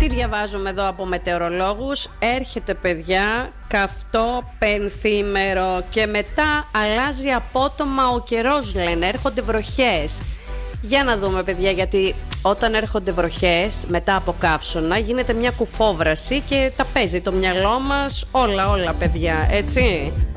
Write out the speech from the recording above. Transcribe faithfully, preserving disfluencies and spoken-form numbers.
Τι διαβάζουμε εδώ από μετεωρολόγους? Έρχεται, παιδιά, καυτό πενθήμερο και μετά αλλάζει απότομα ο καιρός, λένε. Έρχονται βροχές. Για να δούμε, παιδιά, γιατί όταν έρχονται βροχές μετά από καύσωνα γίνεται μια κουφόβραση και τα παίζει το μυαλό μας όλα όλα, παιδιά, έτσι.